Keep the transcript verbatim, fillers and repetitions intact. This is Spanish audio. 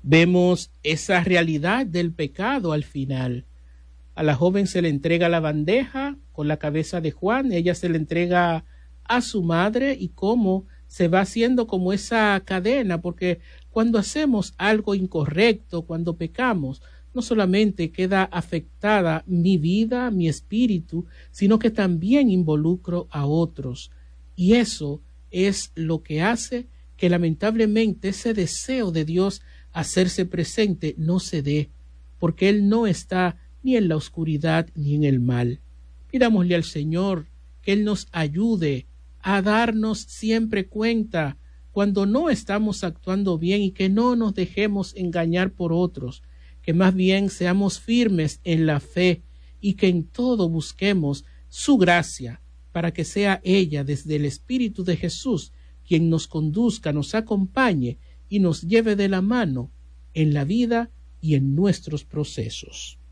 Vemos esa realidad del pecado al final. A la joven se le entrega la bandeja con la cabeza de Juan, ella se le entrega a su madre y cómo se va haciendo como esa cadena, porque cuando hacemos algo incorrecto, cuando pecamos, no solamente queda afectada mi vida, mi espíritu, sino que también involucro a otros. Y eso es lo que hace que lamentablemente ese deseo de Dios hacerse presente no se dé, porque Él no está ni en la oscuridad ni en el mal. Pidámosle al Señor que Él nos ayude a darnos siempre cuenta cuando no estamos actuando bien y que no nos dejemos engañar por otros, que más bien seamos firmes en la fe y que en todo busquemos su gracia para que sea ella desde el Espíritu de Jesús quien nos conduzca, nos acompañe y nos lleve de la mano en la vida y en nuestros procesos.